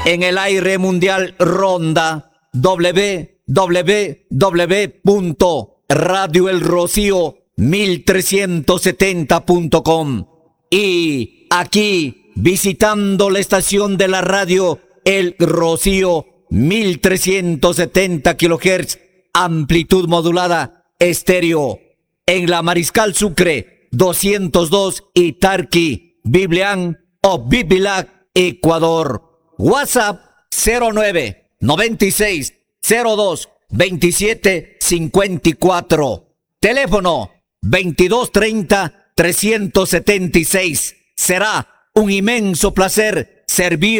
En el aire mundial ronda www.radioelrocío1370.com. Y aquí, visitando la estación de la radio El Rocío, 1370 kHz, amplitud modulada, estéreo. En la Mariscal Sucre, 202 Itarqui, Biblián o Bibilac, Ecuador. WhatsApp 09 96 02 27 54. Teléfono 2230 376. Será un inmenso placer servir